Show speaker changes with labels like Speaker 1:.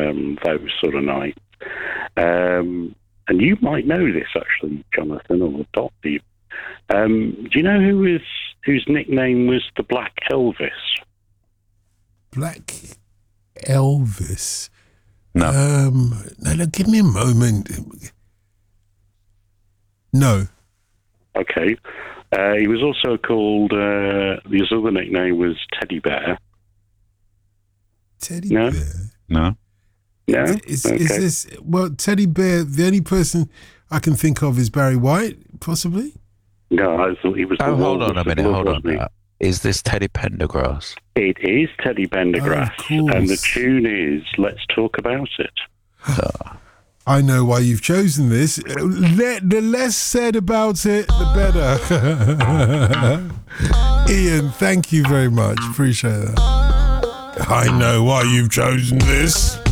Speaker 1: those sort of nights. And you might know this, actually, Jonathan, or Dot. Do you know whose nickname was the Black Elvis?
Speaker 2: Black Elvis?
Speaker 3: No.
Speaker 2: No, give me a moment. No.
Speaker 1: Okay. He was also called, his other nickname was Teddy Bear.
Speaker 2: Teddy Bear?
Speaker 3: No.
Speaker 1: No?
Speaker 2: Is this... Well, Teddy Bear, the only person I can think of is Barry White, possibly?
Speaker 1: No, I thought he was...
Speaker 3: Hold on a minute. Is this Teddy Pendergrass?
Speaker 1: It is Teddy Pendergrass. And the tune is Let's Talk About It.
Speaker 2: I know why you've chosen this. The less said about it, the better. Ian, thank you very much. Appreciate that. I know why you've chosen this.